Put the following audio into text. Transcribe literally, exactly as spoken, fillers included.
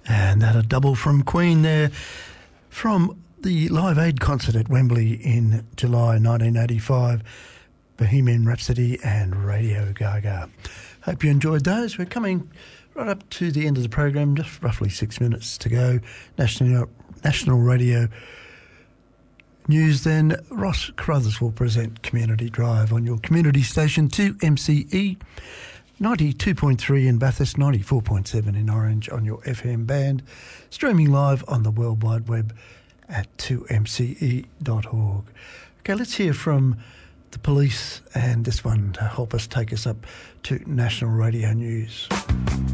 And that a double from Queen there from the Live Aid concert at Wembley in July nineteen eighty-five, Bohemian Rhapsody and Radio Gaga. Hope you enjoyed those. We're coming right up to the end of the program, just roughly six minutes to go. National, National Radio News then. Ross Carruthers will present Community Drive on your community station two M C E. ninety-two point three in Bathurst, ninety-four point seven in Orange on your F M band, streaming live on the World Wide Web at two M C E dot org. Okay, let's hear from the Police and this one to help us take us up to National Radio News.